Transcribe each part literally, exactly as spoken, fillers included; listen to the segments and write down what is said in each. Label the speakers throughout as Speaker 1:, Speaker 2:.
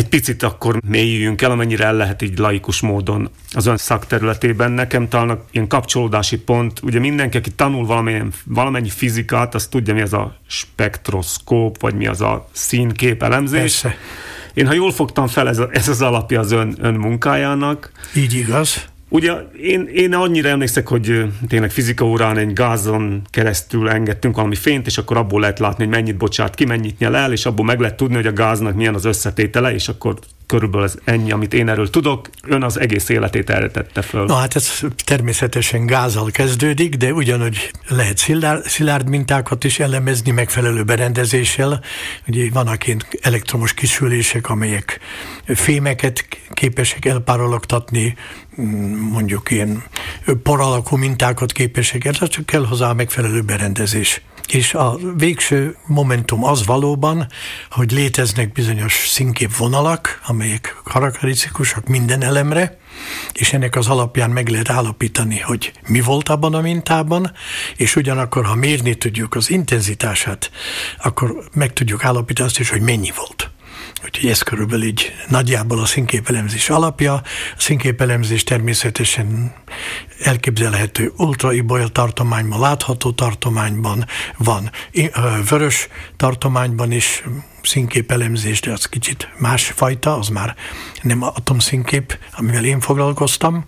Speaker 1: egy picit akkor mélyüljünk el, amennyire el lehet így laikus módon az ön szakterületében. Nekem talán ilyen kapcsolódási pont, ugye mindenki, aki tanul valamennyi, valamennyi fizikát, az tudja, mi az a spektroszkóp, vagy mi az a színkép elemzés.
Speaker 2: Persze.
Speaker 1: Én, ha jól fogtam fel, ez, a, ez az alapja az ön, ön munkájának.
Speaker 2: Így igaz.
Speaker 1: Ugye én, én annyira emlékszek, hogy tényleg fizika órán egy gázon keresztül engedtünk valami fényt, és akkor abból lehet látni, hogy mennyit bocsát ki, mennyit nyel el, és abból meg lehet tudni, hogy a gáznak milyen az összetétele, és akkor körülbelül ez ennyi, amit én erről tudok. Ön az egész életét erre tette föl.
Speaker 2: Na hát ez természetesen gázzal kezdődik, de ugyanúgy lehet szilárd, szilárd mintákat is elemezni megfelelő berendezéssel. Ugye vannak ilyen elektromos kisülések, amelyek fémeket képesek elpárologtatni, mondjuk ilyen por alakú mintákat képesek el, csak kell hozzá a megfelelő berendezés. És a végső momentum az valóban, hogy léteznek bizonyos színképvonalak, amelyek karakterisztikusak minden elemre, és ennek az alapján meg lehet állapítani, hogy mi volt abban a mintában, és ugyanakkor, ha mérni tudjuk az intenzitását, akkor meg tudjuk állapítani azt is, hogy mennyi volt. Úgyhogy ez körülbelül így nagyjából a színképelemzés alapja. A színképelemzés természetesen elképzelhető ultraibolyl tartományban, látható tartományban, van vörös tartományban is színképelemzés, de az kicsit másfajta, az már nem atomszínkép, amivel én foglalkoztam.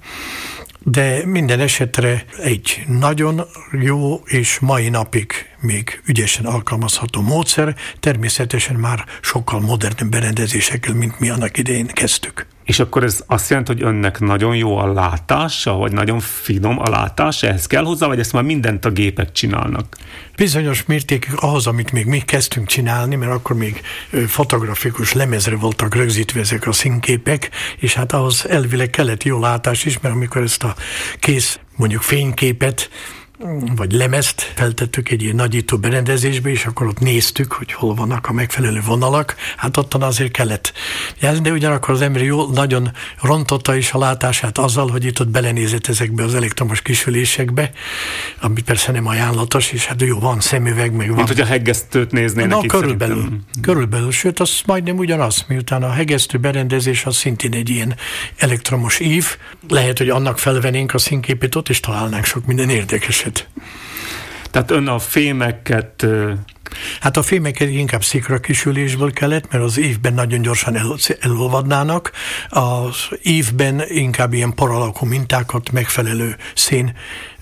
Speaker 2: De minden esetre egy nagyon jó és mai napig még ügyesen alkalmazható módszer, természetesen már sokkal modernebb berendezésekkel, mint mi annak idején kezdtük.
Speaker 1: És akkor ez azt jelenti, hogy önnek nagyon jó a látása, vagy nagyon finom a látása, ehhez kell hozzá, vagy ezt már mindent a gépek csinálnak?
Speaker 2: Bizonyos mértékig ahhoz, amit még mi kezdtünk csinálni, mert akkor még fotografikus lemezre voltak rögzítve ezek a színképek, és hát ahhoz elvileg kellett jó látás is, mert amikor ezt a kész, mondjuk fényképet, vagy lemezt feltettük egy ilyen nagyító berendezésbe, és akkor ott néztük, hogy hol vannak a megfelelő vonalak. Hát ottan azért kellett jelzni, de ugyanakkor az ember jó, nagyon rontotta is a látását azzal, hogy itt ott belenézett ezekbe az elektromos kisülésekbe, ami persze nem ajánlatos, és hát jó, van szemüveg, meg van.
Speaker 1: Mint hogy a hegesztőt néznének.
Speaker 2: Na,
Speaker 1: itt
Speaker 2: körülbelül,
Speaker 1: szerintem.
Speaker 2: körülbelül, sőt, az majdnem ugyanaz, miután a hegesztő berendezés az szintén egy ilyen elektromos ív, lehet, hogy annak felvennénk a színképét, ott is találnánk sok minden érdekeset.
Speaker 1: Tehát ön a fémeket...
Speaker 2: Hát a fémeket inkább szikra kisülésből kellett, mert az ívben nagyon gyorsan el, elolvadnának. Az ívben inkább ilyen por alakú mintákat megfelelő szén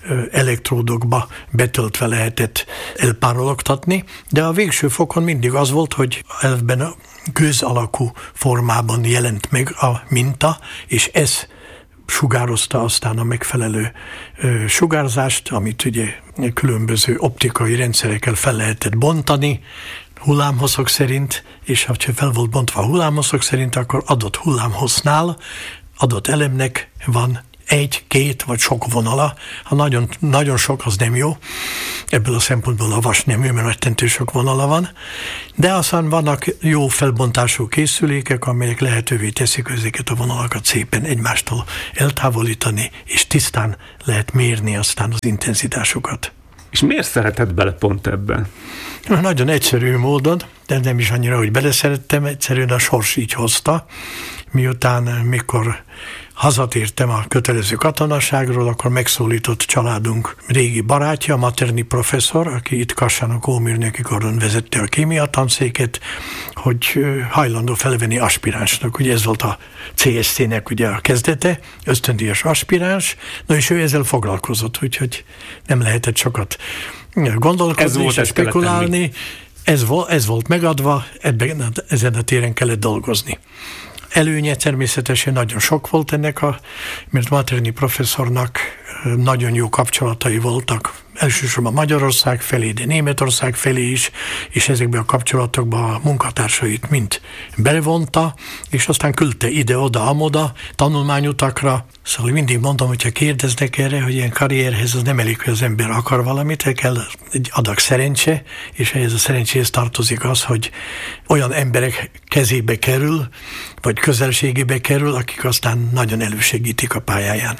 Speaker 2: elektródokba betöltve lehetett elpárologtatni, de a végső fokon mindig az volt, hogy elvben a gőz alakú formában jelent meg a minta, és ez sugározta aztán a megfelelő ö, sugárzást, amit ugye különböző optikai rendszerekkel fel lehetett bontani, hullámhosszok szerint, és ha fel volt bontva hullámhosszok szerint, akkor adott hullámhossznál adott elemnek van egy, két vagy sok vonala. Ha nagyon, nagyon sok, az nem jó. Ebből a szempontból a vas nem jó, mert rettentő sok vonala van. De aztán vannak jó felbontású készülékek, amelyek lehetővé teszik ezeket a vonalakat szépen egymástól eltávolítani, és tisztán lehet mérni aztán az intenzitásukat.
Speaker 1: És miért szeretett bele pont ebben?
Speaker 2: Nagyon egyszerű módon, de nem is annyira, hogy beleszerettem, egyszerűen a sors így hozta. Miután, mikor hazatértem a kötelező katonaságról, akkor megszólított családunk régi barátja, Materni professzor, aki itt Kassán a Kőművészi Karon vezette a kémia tanszéket, hogy hajlandó felvenni aspiránsnak. Ugye ez volt a cé es cé-nek ugye a kezdete, ösztöndíjas aspiráns, na és ő ezzel foglalkozott, úgyhogy nem lehetett sokat gondolkodni és spekulálni. Ez, vo- ez volt megadva, ebben, ezen a téren kellett dolgozni. Előnye természetesen nagyon sok volt ennek, a, mert Materni professzornak nagyon jó kapcsolatai voltak, elsősorban Magyarország felé, de Németország felé is, és ezekben a kapcsolatokban a munkatársait mind belevonta, és aztán küldte ide-oda, amoda, tanulmányutakra. Szóval mindig mondom, hogyha kérdeznek erre, hogy ilyen karrierhez az nem elég, hogy az ember akar valamit, kell egy adag szerencse, és ehhez a szerencséhez tartozik az, hogy olyan emberek kezébe kerül, vagy közelségébe kerül, akik aztán nagyon elősegítik a pályáján.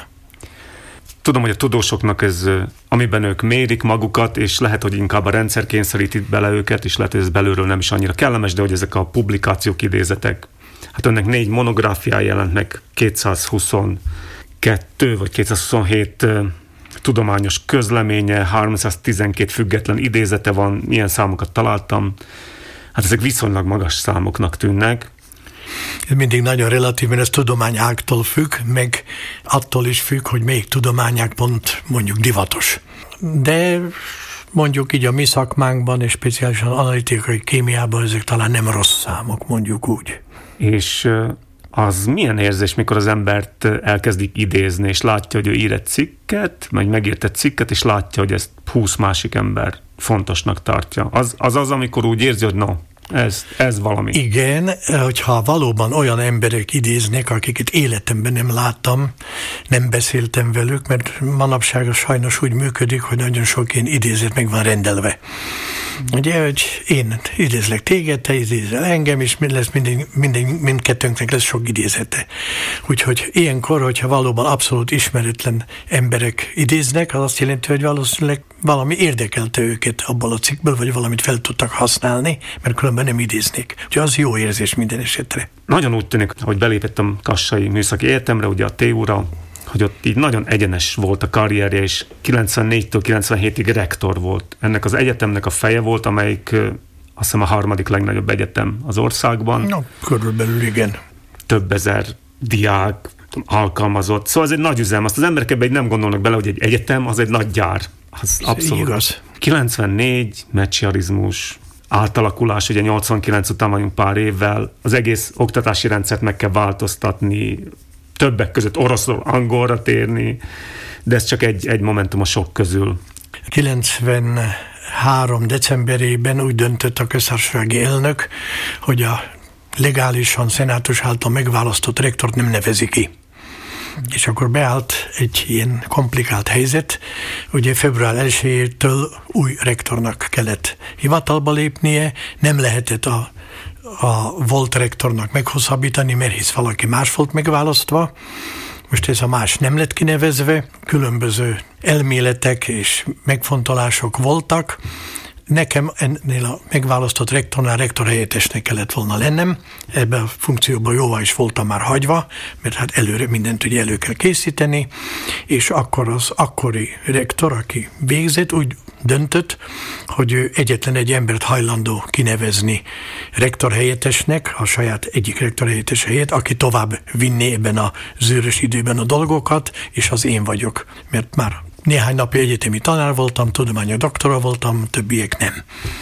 Speaker 1: Tudom, hogy a tudósoknak ez, amiben ők mérik magukat, és lehet, hogy inkább a rendszer kényszeríti bele őket, és lehet, hogy ez belülről nem is annyira kellemes, de hogy ezek a publikációk, idézetek hát önnek négy monográfiája jelent meg, kétszázhuszonkettő vagy kétszázhuszonhét tudományos közleménye, háromszáztizenkét független idézete van, milyen számokat találtam. Hát ezek viszonylag magas számoknak tűnnek.
Speaker 2: Ez mindig nagyon relatív, mert ez tudományágtól függ, meg attól is függ, hogy melyik tudományág pont mondjuk divatos. De mondjuk így a mi szakmánkban, és speciálisan analitikai kémiában ezek talán nem rossz számok, mondjuk úgy.
Speaker 1: És az milyen érzés, mikor az embert elkezdik idézni, és látja, hogy ő ír egy cikket, meg megírt egy cikket, és látja, hogy ezt húsz másik ember fontosnak tartja. Az az, az amikor úgy érzi, hogy no, ez, ez valami.
Speaker 2: Igen, hogyha valóban olyan emberek idéznek, akiket életemben nem láttam, nem beszéltem velük, mert manapság sajnos úgy működik, hogy nagyon sok ilyen idézet meg van rendelve. Ugye, hogy én idézlek téged, te idézel engem, és lesz minden, minden, mindkettőnknek lesz sok idézete. Úgyhogy ilyenkor, hogyha valóban abszolút ismeretlen emberek idéznek, az azt jelenti, hogy valószínűleg valami érdekelte őket abból a cikkből, vagy valamit fel tudtak használni, mert különben nem idéznék. Úgyhogy az jó érzés minden esetre.
Speaker 1: Nagyon úgy tűnik, hogy belépettem Kassai Műszaki Egyetemre, ugye a té u-ra, hogy ott így nagyon egyenes volt a karrierje, és kilencvennégytől kilencvenhétig rektor volt. Ennek az egyetemnek a feje volt, amelyik azt hiszem a harmadik legnagyobb egyetem az országban.
Speaker 2: No, körülbelül igen.
Speaker 1: Több ezer diák alkalmazott. Szóval ez egy nagy üzem. Azt az emberek ebben nem gondolnak bele, hogy egy egyetem az egy nagy gyár. Az abszolút.
Speaker 2: Igaz.
Speaker 1: kilencvennégy, mecsiarizmus, átalakulás, ugye nyolcvankilenc után vagyunk pár évvel, az egész oktatási rendszert meg kell változtatni, többek között oroszról angolra térni, de ez csak egy, egy momentum a sok közül.
Speaker 2: kilencvenhárom decemberében úgy döntött a köztársasági elnök, hogy a legálisan szenátus által megválasztott rektort nem nevezi ki. És akkor beállt egy ilyen komplikált helyzet, ugye február elsejétől új rektornak kellett hivatalba lépnie, nem lehetett a a volt rektornak meghosszabbítani, mert hisz valaki más volt megválasztva. Most ez a más nem lett kinevezve, különböző elméletek és megfontolások voltak. Nekem ennél a megválasztott rektornál rektorhelyettesnek kellett volna lennem. Ebben a funkcióban jóvá is voltam már hagyva, mert hát előre mindent ugye elő kell készíteni, és akkor az akkori rektor, aki végzett, úgy döntött, hogy ő egyetlen egy embert hajlandó kinevezni rektorhelyettesnek, a saját egyik rektorhelyettes helyett, aki tovább vinné ebben a zűrös időben a dolgokat, és az én vagyok, mert már néhány napi egyetemi tanár voltam, tudományos doktora voltam, többiek nem.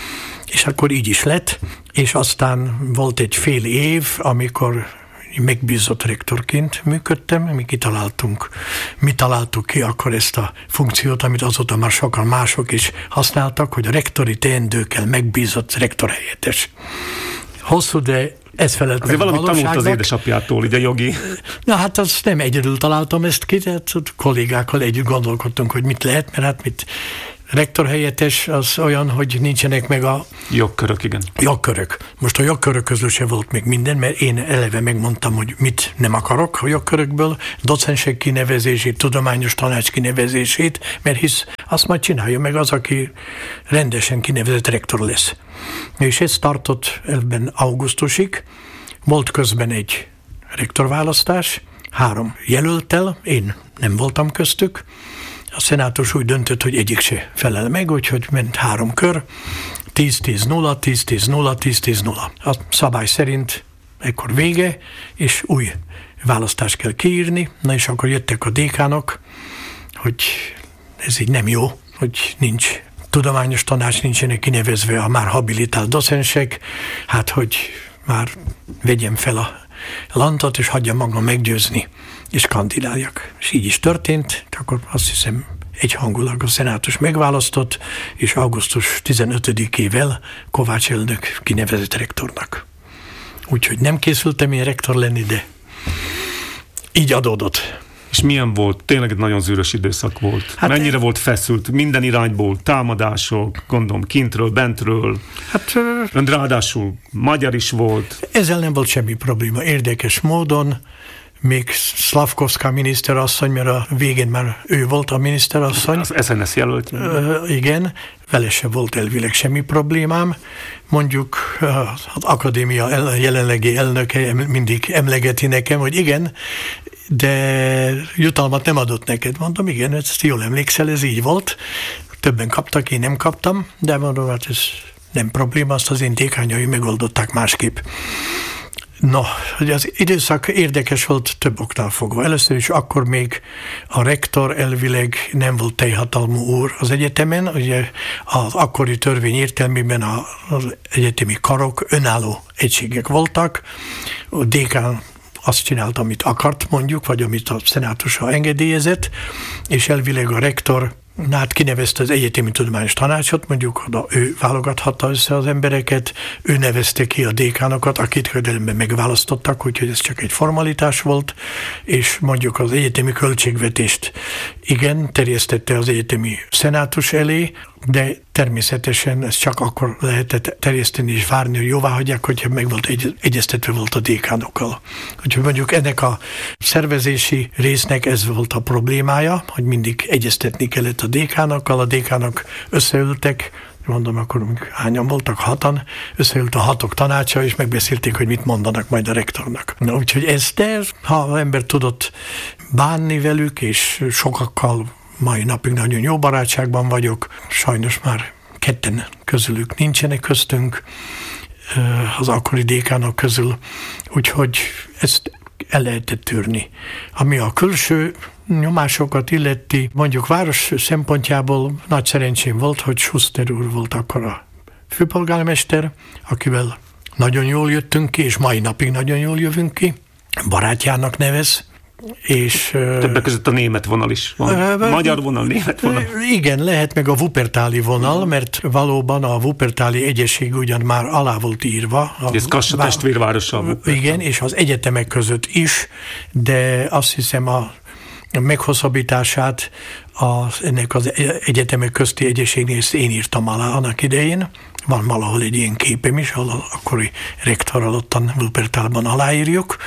Speaker 2: És akkor így is lett, és aztán volt egy fél év, amikor megbízott rektorként működtem, mi kitaláltunk, mi találtuk ki akkor ezt a funkciót, amit azóta már sokan mások is használtak, hogy a rektori teendőkkel megbízott rektorhelyettes. Hosszú, de ez felelt
Speaker 1: azért
Speaker 2: meg
Speaker 1: valamit tanult az édesapjától, így a jogi.
Speaker 2: Na hát azt nem egyedül találtam ezt ki, tehát kollégákkal együtt gondolkodtunk, hogy mit lehet, mert hát mit rektorhelyettes az olyan, hogy nincsenek meg a
Speaker 1: jogkörök, igen.
Speaker 2: Jogkörök. Most a jogkörök közül se volt még minden, mert én eleve megmondtam, hogy mit nem akarok a jogkörökből, docensek kinevezését, tudományos tanács kinevezését, mert hisz azt majd csinálja meg az, aki rendesen kinevezett rektor lesz. És ez tartott ebben augusztusig. Volt közben egy rektorválasztás, három jelölttel, én nem voltam köztük. A szenátus úgy döntött, hogy egyik se felel meg, úgyhogy ment három kör, tíz tíz nulla, tíz tíz nulla, tíz tíz nulla. A szabály szerint ekkor vége, és új választást kell kiírni, na és akkor jöttek a dékánok, hogy ez így nem jó, hogy nincs tudományos tanács, nincsenek kinevezve a már habilitált docensek, hát hogy már vegyem fel a lantot, és hagyjam magam meggyőzni, és kandidáljak. És így is történt, akkor azt hiszem egyhangulag a szenátus megválasztott, és augusztus tizenötödikével Kovács elnök kinevezett rektornak. Úgyhogy nem készültem én rektor lenni, de így adódott.
Speaker 1: És milyen volt? Tényleg egy nagyon zűrös időszak volt. Hát mennyire e... volt feszült? Minden irányból, támadások, gondolom kintről, bentről. Hát ön ráadásul magyar is volt.
Speaker 2: Ezzel nem volt semmi probléma. Érdekes módon még Szlavkovszka miniszterasszony, mert a végén már ő volt a miniszterasszony.
Speaker 1: Az es en es jelölt.
Speaker 2: Uh, igen, vele se volt elvileg semmi problémám. Mondjuk az akadémia jelenlegi elnöke mindig emlegeti nekem, hogy igen, de jutalmat nem adott neked. Mondom, igen, ezt jól emlékszel, ez így volt. Többen kaptak, én nem kaptam, de mondom, hát ez nem probléma, azt az én dékányai megoldották másképp. No, hogy az időszak érdekes volt több oknál fogva. Először is akkor még a rektor elvileg nem volt teljhatalmú úr az egyetemen, ugye az akkori törvény értelmében az egyetemi karok önálló egységek voltak, a dékán azt csinált, amit akart mondjuk, vagy amit a szenátusa engedélyezett, és elvileg a rektor hát kinevezte az egyetemi tudományos tanácsot, mondjuk oda ő válogathatta össze az embereket, ő nevezte ki a dékánokat, akit ködelemben megválasztottak, úgyhogy ez csak egy formalitás volt, és mondjuk az egyetemi költségvetést igen, terjesztette az egyetemi szenátus elé, de természetesen ezt csak akkor lehetett terjeszteni és várni, hogy jóvá hagyják, hogyha meg volt egy, egyeztetve volt a dékánokkal. Úgyhogy mondjuk ennek a szervezési résznek ez volt a problémája, hogy mindig egyeztetni kellett a dékánokkal, a dékánok összeültek, mondom, akkor hányan voltak? Hatan, összeült a hatok tanácsa, és megbeszélték, hogy mit mondanak majd a rektornak. Na, úgyhogy ez, de ha az ember tudott bánni velük, és sokakkal mai napig nagyon jó barátságban vagyok, sajnos már ketten közülük nincsenek köztünk, az akkori dékánok közül, úgyhogy ezt el lehetett tűrni. Ami a külső nyomásokat illeti, mondjuk város szempontjából nagy szerencsém volt, hogy Schuster úr volt akkor a főpolgármester, akivel nagyon jól jöttünk ki, és mai napig nagyon jól jövünk ki, barátjának nevez, és
Speaker 1: többek között a német vonal is van. Uh, Magyar vonal, német vonal.
Speaker 2: Igen, lehet meg a Wuppertali vonal, mert valóban a Wuppertali egyesség ugyan már alá volt írva.
Speaker 1: Ez Kassa testvérvárosa.
Speaker 2: Igen, és az egyetemek között is, de azt hiszem a meghosszabbítását az, ennek az egyetemek közti egyességnél én írtam alá annak idején. Van valahol egy ilyen képem is, ahol akkori rektorral ottan Wuppertalban aláírjuk,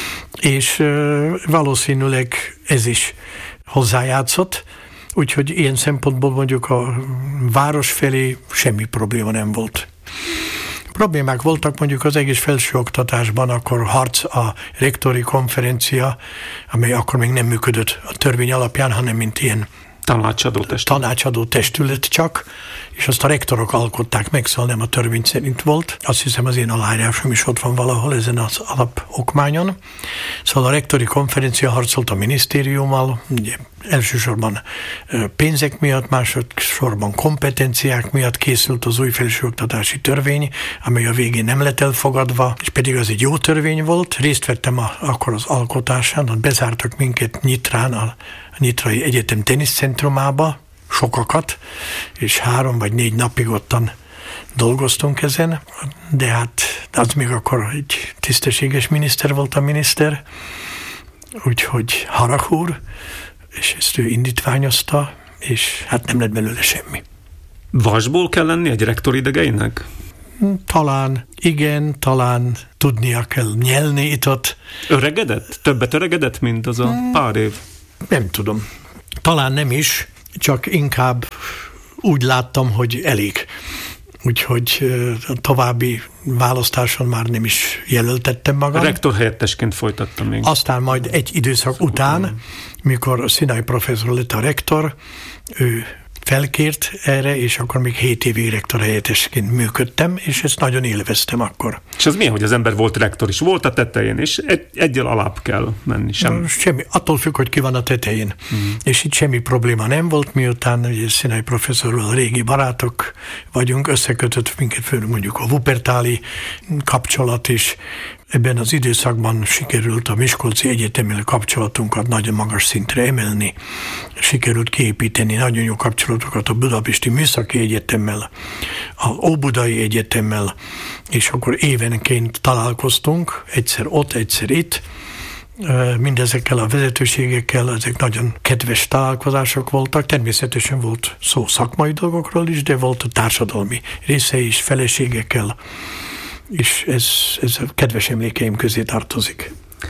Speaker 2: és uh, valószínűleg ez is hozzájátszott, úgyhogy ilyen szempontból mondjuk a város felé semmi probléma nem volt. Problémák voltak mondjuk az egész felsőoktatásban, akkor harc a rektori konferencia, amely akkor még nem működött a törvény alapján, hanem mint ilyen
Speaker 1: tanácsadó testület.
Speaker 2: tanácsadó testület csak, és azt a rektorok alkották meg, szóval nem a törvény szerint volt. Azt hiszem az én aláírásom is ott van valahol ezen az alapokmányon. Szóval a rektori konferencia harcolt a minisztériummal, ugye elsősorban pénzek miatt, másodszorban kompetenciák miatt készült az új felsőoktatási törvény, amely a végén nem lett elfogadva, és pedig az egy jó törvény volt. Részt vettem a, akkor az alkotásán, ott bezártak minket Nyitrán, a Nyitrai Egyetem teniszcentrumába, sokakat, és három vagy négy napig ottan dolgoztunk ezen, de hát az még akkor egy tisztességes miniszter volt a miniszter, úgyhogy Harag úr, és ezt ő indítványozta, és hát nem lett belőle semmi.
Speaker 1: Vasból kell lenni egy rektor idegeinek?
Speaker 2: Talán igen, talán tudnia kell nyelni itt ott.
Speaker 1: Öregedett? Többet öregedett, mint az a hmm. pár év?
Speaker 2: Nem tudom. Talán nem is, csak inkább úgy láttam, hogy elég. Úgyhogy a további választáson már nem is jelöltettem magam.
Speaker 1: Rektor helyettesként folytattam még.
Speaker 2: Aztán majd egy időszak Szó után, után, mikor Szinai professzor lett a rektor, ő felkért erre, és akkor még hét évig rektor helyettesként működtem, és ezt nagyon élveztem akkor.
Speaker 1: És ez milyen, hogy az ember volt rektor is? Volt a tetején, és egy, egyel alább kell menni. Sem.
Speaker 2: Semmi. Attól függ, hogy ki van a tetején. Hmm. És itt semmi probléma nem volt, miután ugye Szinai professzorral régi barátok vagyunk, összekötött minket mondjuk a Wuppertali kapcsolat is. Ebben az időszakban sikerült a Miskolci Egyetemmel kapcsolatunkat nagyon magas szintre emelni. Sikerült kiépíteni nagyon jó kapcsolatokat a Budapesti Műszaki Egyetemmel, a Óbudai Egyetemmel, és akkor évenként találkoztunk, egyszer ott, egyszer itt. Mindezekkel a vezetőségekkel, ezek nagyon kedves találkozások voltak. Természetesen volt szó szakmai dolgokról is, de volt a társadalmi része is, feleségekkel, és ez, ez a kedves emlékeim közé tartozik.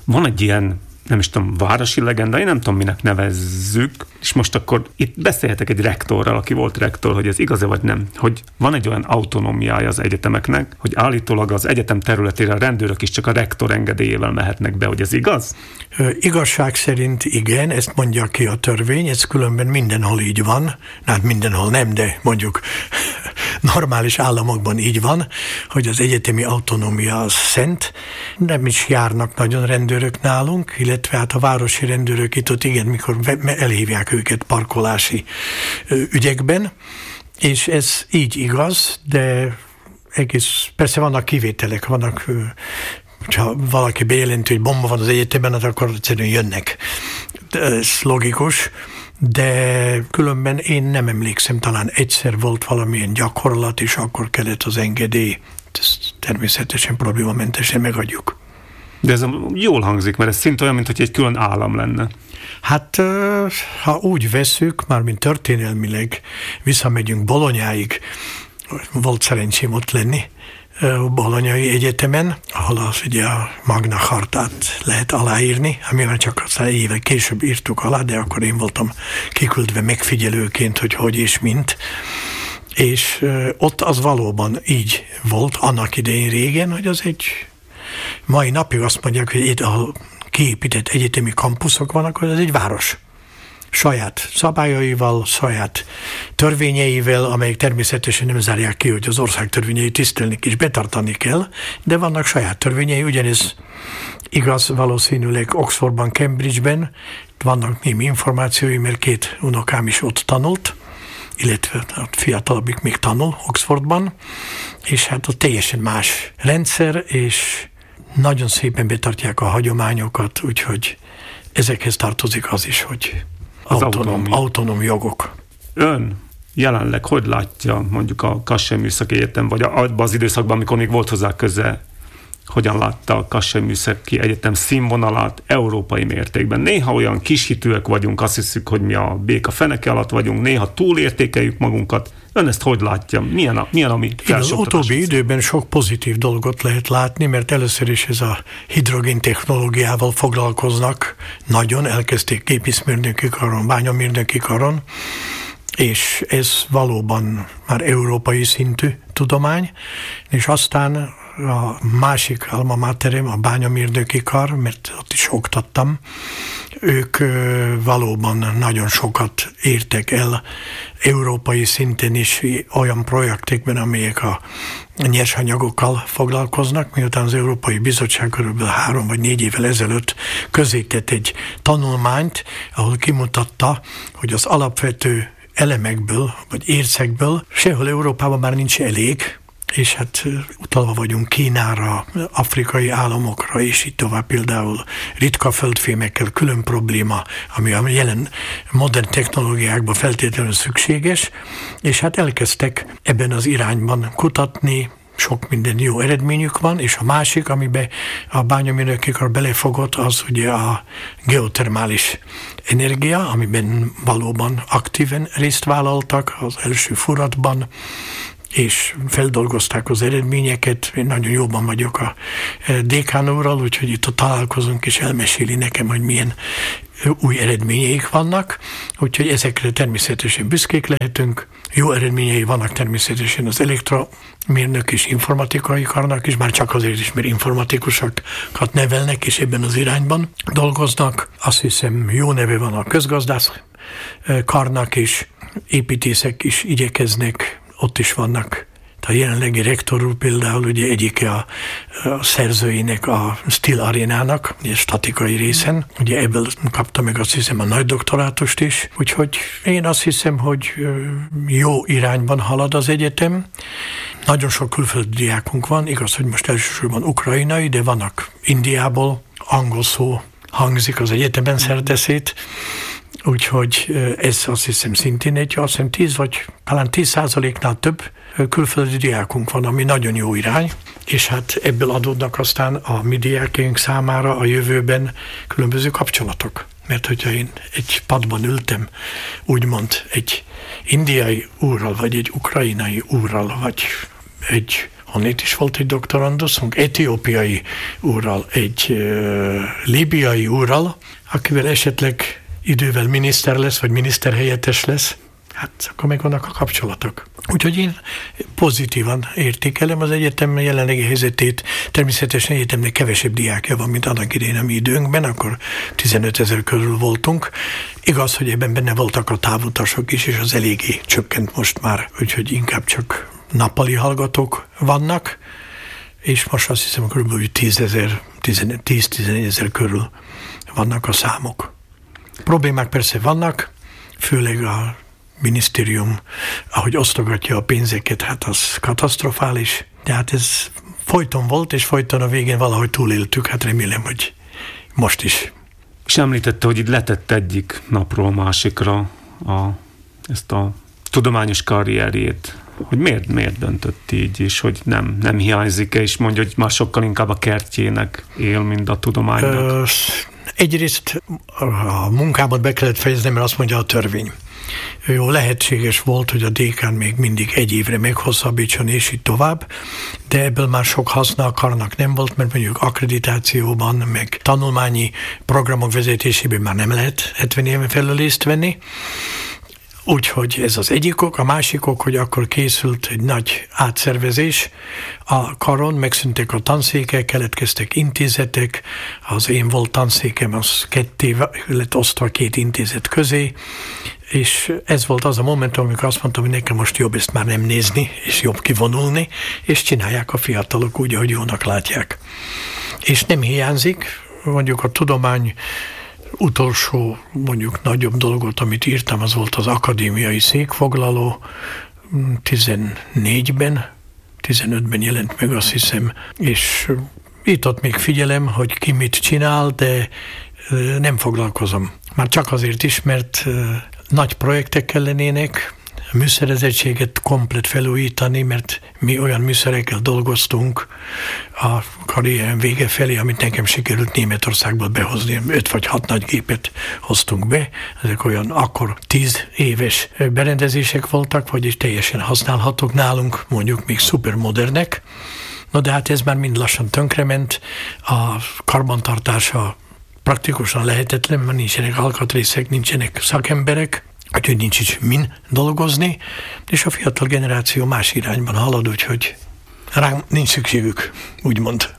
Speaker 1: Van egy ilyen, nem is tudom, városi legenda, én nem tudom, minek nevezzük, és most akkor itt beszélhetek egy rektorral, aki volt rektor, hogy ez igaz-e vagy nem, hogy van egy olyan autonómiája az egyetemeknek, hogy állítólag az egyetem területére a rendőrök is csak a rektor engedélyével mehetnek be, hogy ez igaz?
Speaker 2: Ö, igazság szerint igen, ezt mondja ki a törvény, ez különben mindenhol így van, hát mindenhol nem, de mondjuk normális államokban így van, hogy az egyetemi autonómia az szent, nem is járnak nagyon rendőrök nálunk, illetve hát a városi rendőrök itt ott igen, mikor elhívják őket parkolási ügyekben, és ez így igaz, de egész, persze vannak kivételek, vannak, ha valaki bejelenti, hogy bomba van az egyetemben, akkor egyszerűen jönnek. Ez logikus, de különben én nem emlékszem, talán egyszer volt valamilyen gyakorlat, és akkor kellett az engedély. Ezt természetesen problémamentesen megadjuk.
Speaker 1: De ez jól hangzik, mert ez szinte olyan, mint hogy egy külön állam lenne.
Speaker 2: Hát, ha úgy vesszük, mármint történelmileg visszamegyünk Bolonyáig, volt szerencsém ott lenni, a Bolonyai Egyetemen, ahol az ugye a Magna Chartát lehet aláírni, amivel csak aztán évek később írtuk alá, de akkor én voltam kiküldve megfigyelőként, hogy hogy és mint. És ott az valóban így volt annak idején régen, hogy az egy mai napig azt mondják, hogy itt, ahol kiépített egyetemi kampuszok vannak, hogy ez egy város. Saját szabályaival, saját törvényeivel, amelyek természetesen nem zárják ki, hogy az ország törvényei tisztelni és betartani kell, de vannak saját törvényei, ugyanez igaz valószínűleg Oxfordban, Cambridgeben, vannak némi információi, mert két unokám is ott tanult, illetve a fiatalabbik még tanul Oxfordban, és hát ott teljesen más rendszer, és nagyon szépen betartják a hagyományokat, úgyhogy ezekhez tartozik az is, hogy autonóm, autonóm jogok.
Speaker 1: Ön jelenleg hogy látja mondjuk a Kassai Műszaki Egyetem, vagy abban az időszakban, amikor még volt hozzá köze, hogyan látta a Kassai Műszaki Egyetem színvonalát európai mértékben? Néha olyan kishitűek vagyunk, azt hiszük, hogy mi a béka feneke alatt vagyunk, néha túlértékeljük magunkat. Ön ezt hogy látja? Milyen a, milyen a mi
Speaker 2: felsőoktatás? Az utóbbi időben sok pozitív dolgot lehet látni, mert először is ez a hidrogén technológiával foglalkoznak. Nagyon elkezdték gépészmérnöki karon, bányamérnöki karon, és ez valóban már európai szintű tudomány, és aztán a másik alma materem, a bányamérnöki kar, mert ott is oktattam, ők valóban nagyon sokat értek el európai szinten is olyan projektekben, amelyek a nyersanyagokkal foglalkoznak, miután az Európai Bizottság körülbelül három vagy négy évvel ezelőtt közzétett egy tanulmányt, ahol kimutatta, hogy az alapvető elemekből, vagy ércekből sehol Európában már nincs elég, és hát utalva vagyunk Kínára, afrikai államokra, és így tovább például ritka földfémekkel külön probléma, ami a jelen modern technológiákban feltétlenül szükséges, és hát elkezdtek ebben az irányban kutatni, sok minden jó eredményük van, és a másik, amiben a bányamérnöki kar belefogott, az ugye a geotermális energia, amiben valóban aktíven részt vállaltak az első furatban, és feldolgozták az eredményeket. Én nagyon jóban vagyok a dékán úrral, úgyhogy itt találkozunk, és elmeséli nekem, hogy milyen új eredményeik vannak, úgyhogy ezekre természetesen büszkék lehetünk. Jó eredményei vannak természetesen az elektromérnök és informatikai karnak is, már csak azért is, mert informatikusokat nevelnek, és ebben az irányban dolgoznak. Azt hiszem, jó neve van a közgazdász karnak is, építészek is igyekeznek, ott is vannak. A jelenlegi rektor úr például ugye egyike a, a szerzőinek a Steel Arénának, a statikai részen. Ugye ebből kapta meg azt hiszem a nagy doktorátust is. Úgyhogy én azt hiszem, hogy jó irányban halad az egyetem. Nagyon sok külföldi diákunk van, igaz, hogy most elsősorban ukrajnai, de vannak Indiából, angol szó hangzik az egyetemen szerteszét. Úgyhogy ez azt hiszem szintén egy, azt hiszem tíz vagy talán tíz százaléknál több külföldi diákunk van, ami nagyon jó irány, és hát ebből adódnak aztán a mi diákjaink számára a jövőben különböző kapcsolatok. Mert hogyha én egy padban ültem, úgymond egy indiai úrral, vagy egy ukrajnai úrral, vagy egy Honnét is volt egy doktoranduszunk, etiópiai úrral, egy uh, líbiai úrral, akivel esetleg idővel miniszter lesz, vagy miniszterhelyettes lesz, hát akkor meg vannak a kapcsolatok. Úgyhogy én pozitívan értékelem az egyetem jelenlegi helyzetét. Természetesen egyetemnek kevesebb diákja van, mint annak idején a mi időnkben, akkor tizenöt ezer körül voltunk. Igaz, hogy ebben benne voltak a távutasok is, és az eléggé csökkent most már, úgyhogy inkább csak nappali hallgatók vannak, és most azt hiszem, kb. tíz-tizenegy ezer körül vannak a számok. Problémák persze vannak, főleg a minisztérium, ahogy osztogatja a pénzeket, hát az katasztrofális, de hát ez folyton volt, és folyton a végén valahogy túléltük, hát remélem, hogy most is.
Speaker 1: És említette, hogy itt letett egyik napról másikra a, ezt a tudományos karrierjét, hogy miért, miért döntött így, és hogy nem, nem hiányzik-e, és mondja, hogy már sokkal inkább a kertjének él, mint a tudománynak. Ö,
Speaker 2: egyrészt a munkámat be kellett fejeznem, mert azt mondja a törvény. Jó, lehetséges volt, hogy a dékán még mindig egy évre meghosszabbítson, és így tovább, de ebből már sok haszna a karnak nem volt, mert mondjuk akkreditációban, meg tanulmányi programok vezetésében már nem lehet hetven éven felül részt venni. Úgyhogy ez az egyik ok, a másik ok, hogy akkor készült egy nagy átszervezés a karon, megszűntek a tanszékek, keletkeztek intézetek, az én volt tanszékem, az ketté lett osztva két intézet közé, és ez volt az a momentum, amikor azt mondtam, hogy nekem most jobb ezt már nem nézni, és jobb kivonulni, és csinálják a fiatalok úgy, ahogy jónak látják. És nem hiányzik, mondjuk a tudomány utolsó, mondjuk nagyobb dolgot, amit írtam, az volt az akadémiai székfoglaló, tizennégyben, tizenötben jelent meg, azt hiszem, és itt ott még figyelem, hogy ki mit csinál, de nem foglalkozom. Már csak azért is, mert nagy projektek lennének, a műszerezettséget komplet felújítani, mert mi olyan műszerekkel dolgoztunk a karrierem vége felé, amit nekem sikerült Németországból behozni. Öt vagy hat nagy gépet hoztunk be. Ezek olyan akkor tíz éves berendezések voltak, vagyis teljesen használhatók nálunk, mondjuk még szupermodernek. No de hát ez már mind lassan tönkrement. A karbantartása praktikusan lehetetlen, mert nincsenek alkatrészek, nincsenek szakemberek, úgyhogy nincs is min dolgozni, és a fiatal generáció más irányban halad, úgyhogy rám nincs szükségük, úgymond.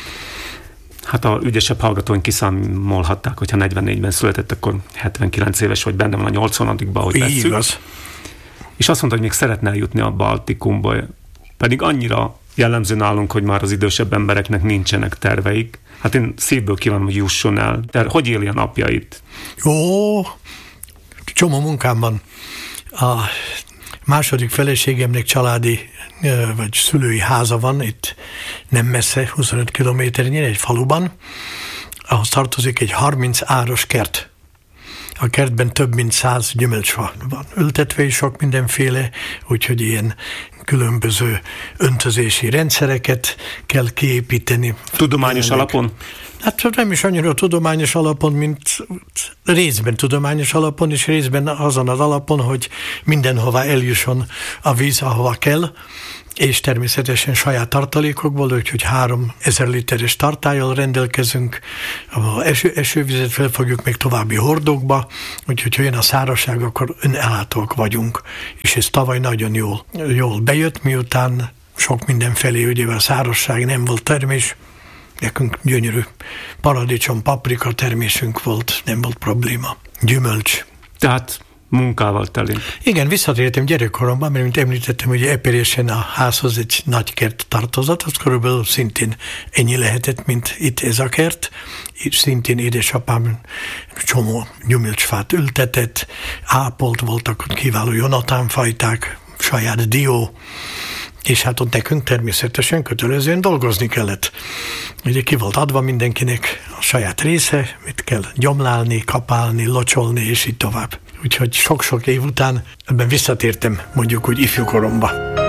Speaker 1: Hát a ügyesebb hallgatóink kiszámolhatták, hogyha negyvennégyben született, akkor hetvenkilenc éves vagy, benne van a nyolcvanadikban, hogy vesszük.
Speaker 2: Igaz.
Speaker 1: És azt mondta, hogy még szeretne eljutni a Baltikumba, pedig annyira jellemző nálunk, hogy már az idősebb embereknek nincsenek terveik. Hát én szívből kívánom, hogy jusson el. De hogy éli a napjait?
Speaker 2: Ó, csomó munkám van. A második feleségemnek családi vagy szülői háza van, itt nem messze, huszonöt kilométernyire, egy faluban, ahhoz tartozik egy harminc áros kert. A kertben több mint száz gyümölcsfa van ültetve, és sok mindenféle, úgyhogy ilyen különböző öntözési rendszereket kell kiépíteni.
Speaker 1: Tudományos alapon?
Speaker 2: Hát nem is annyira tudományos alapon, mint részben tudományos alapon, és részben azon az alapon, hogy mindenhova eljusson a víz, ahova kell, és természetesen saját tartalékokból, úgyhogy három ezer literes tartállyal rendelkezünk, a eső, esővizet felfogjuk még további hordókba, úgyhogy ha jön a szárazság, akkor önellátóak vagyunk, és ez tavaly nagyon jól, jól bejött, miután sok mindenfelé, ugye a szárazság nem volt termés, nekünk gyönyörű paradicsom, paprika termésünk volt, nem volt probléma. Gyümölcs.
Speaker 1: Tehát munkával teli.
Speaker 2: Igen, visszatértem gyerekkoromban, mert mint említettem, hogy Eperjesen a házhoz egy nagy kert tartozott, az körülbelül szintén ennyi lehetett, mint itt ez a kert. Itt szintén édesapám csomó gyümölcsfát ültetett, ápolt, voltak kiváló jonatánfajták, saját dió, és hát ott nekünk természetesen kötelezően dolgozni kellett. Ugye ki volt adva mindenkinek a saját része, mit kell gyomlálni, kapálni, locsolni, és így tovább. Úgyhogy sok-sok év után ebben visszatértem mondjuk úgy ifjúkoromba.